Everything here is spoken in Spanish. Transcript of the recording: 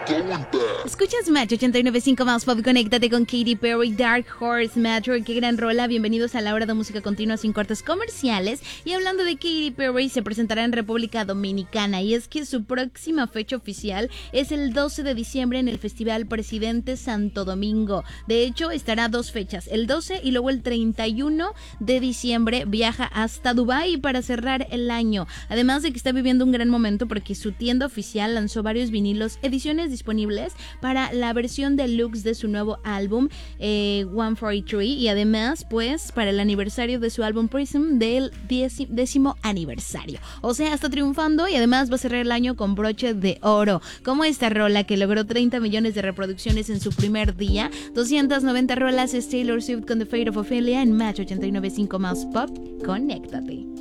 Escuchas Match 89.5 más pop, conéctate con Katy Perry, Dark Horse, Metro, qué gran rola. Bienvenidos a la hora de música continua sin cortes comerciales. Y hablando de Katy Perry, se presentará en República Dominicana, y es que su próxima fecha oficial es el 12 de diciembre en el Festival Presidente Santo Domingo. De hecho, estará 2 fechas, el 12 y luego el 31 de diciembre viaja hasta Dubái para cerrar el año. Además de que está viviendo un gran momento porque su tienda oficial lanzó varios vinilos, ediciones disponibles para la versión deluxe de su nuevo álbum 143, y además pues para el aniversario de su álbum Prism del 10º aniversario. O sea, está triunfando y además va a cerrar el año con broche de oro, como esta rola que logró 30 millones de reproducciones en su primer día. 290 rolas es Taylor Swift con The Fate of Ophelia en Match 89.5 más pop. Conéctate.